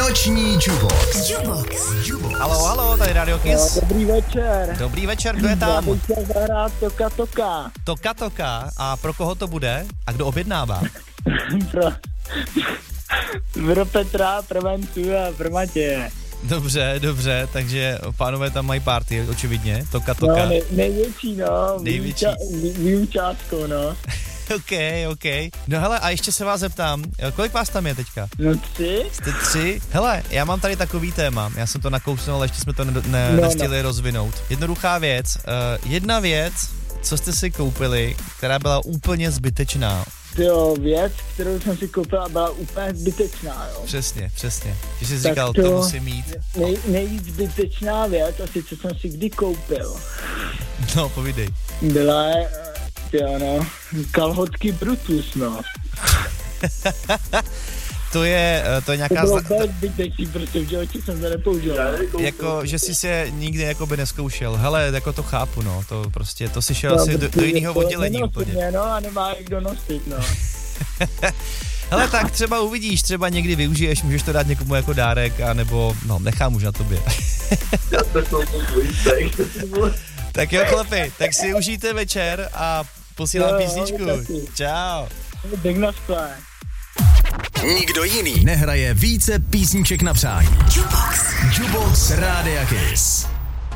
Noční Jubox. Halo, tady Radio Kiss. Dobrý večer. Dobrý večer, kdo je tam? Já bych chtěl zahrát Toka. Toka. A pro koho to bude? A kdo objednává? pro Petra, pro Vencu a pro Matěje. Dobře, takže pánové tam mají party, očividně. Toka. No, největší, no. Největší. Výučátkou, no. OK. No hele, a ještě se vás zeptám, kolik vás tam je teďka? No 3. Jste 3? Hele, já mám tady takový téma, já jsem to nakousnul, ale ještě jsme to nestihli rozvinout. Jednoduchá věc, jedna věc, co jste si koupili, která byla úplně zbytečná. Jo, věc, kterou jsem si koupila, byla úplně zbytečná, jo. Přesně. Že jsi říkal, to musím mít. Nejvíc zbytečná věc, asi co jsem si kdy koupil. No, povídej. Byla, kalhotky Brutus, no. To je nějaká... To bylo zbytečný, protože v životě jsem to nepoužil. Jako, že jsi se nikdy jakoby neskoušel. Hele, jako to chápu, no. To prostě, to si šel asi do jiného oddělení úplně. No a nemá jak kdo nosit, no. Hele, tak třeba uvidíš, třeba někdy využiješ, můžeš to dát někomu jako dárek, anebo, no, nechám už na tobě. Tak jo, chlapi, tak si užijte večer a posílám písničku. Čau. Nikdo jiný nehraje více písniček na přání. Jubox Rádia Kiss.